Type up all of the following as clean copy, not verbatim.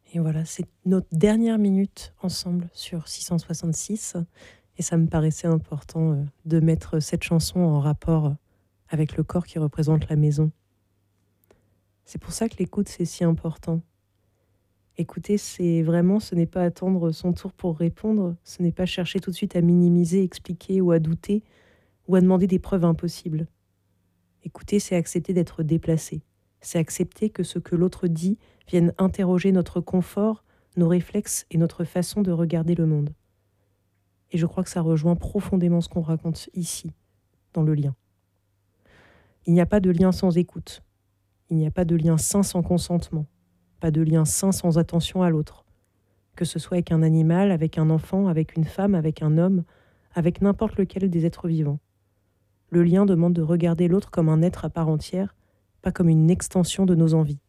Et voilà, c'est notre dernière minute ensemble sur 666. Et ça me paraissait important de mettre cette chanson en rapport avec le corps qui représente la maison. C'est pour ça que l'écoute, c'est si important. Écouter, c'est vraiment, ce n'est pas attendre son tour pour répondre, ce n'est pas chercher tout de suite à minimiser, expliquer ou à douter, ou à demander des preuves impossibles. Écouter, c'est accepter d'être déplacé. C'est accepter que ce que l'autre dit vienne interroger notre confort, nos réflexes et notre façon de regarder le monde. Et je crois que ça rejoint profondément ce qu'on raconte ici, dans le lien. Il n'y a pas de lien sans écoute. Il n'y a pas de lien sain sans consentement. Pas de lien sain sans attention à l'autre. Que ce soit avec un animal, avec un enfant, avec une femme, avec un homme, avec n'importe lequel des êtres vivants. Le lien demande de regarder l'autre comme un être à part entière, pas comme une extension de nos envies.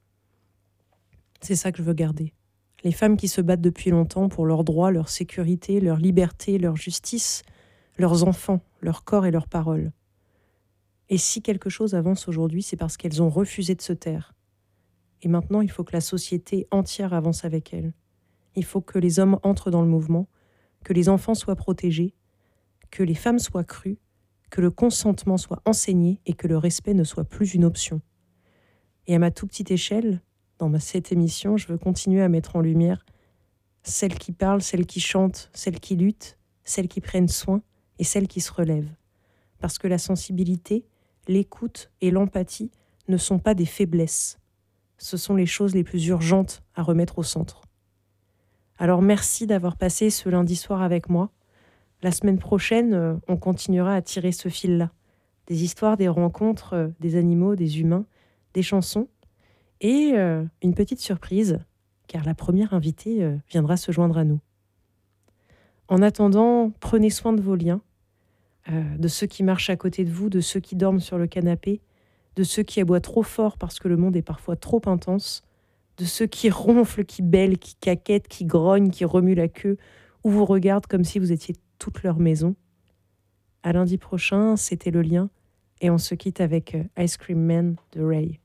C'est ça que je veux garder. Les femmes qui se battent depuis longtemps pour leurs droits, leur sécurité, leur liberté, leur justice, leurs enfants, leur corps et leurs paroles. Et si quelque chose avance aujourd'hui, c'est parce qu'elles ont refusé de se taire. Et maintenant, il faut que la société entière avance avec elles. Il faut que les hommes entrent dans le mouvement, que les enfants soient protégés, que les femmes soient crues, que le consentement soit enseigné et que le respect ne soit plus une option. Et à ma toute petite échelle, dans cette émission, je veux continuer à mettre en lumière celles qui parlent, celles qui chantent, celles qui luttent, celles qui prennent soin et celles qui se relèvent. Parce que la sensibilité, l'écoute et l'empathie ne sont pas des faiblesses. Ce sont les choses les plus urgentes à remettre au centre. Alors merci d'avoir passé ce lundi soir avec moi. La semaine prochaine, on continuera à tirer ce fil-là. Des histoires, des rencontres, des animaux, des humains, des chansons et une petite surprise, car la première invitée viendra se joindre à nous. En attendant, prenez soin de vos liens, de ceux qui marchent à côté de vous, de ceux qui dorment sur le canapé, de ceux qui aboient trop fort parce que le monde est parfois trop intense, de ceux qui ronflent, qui bêlent, qui caquettent, qui grognent, qui remuent la queue, ou vous regardent comme si vous étiez toute leur maison. À lundi prochain, c'était Le Lien, et on se quitte avec Ice Cream Man de Ray.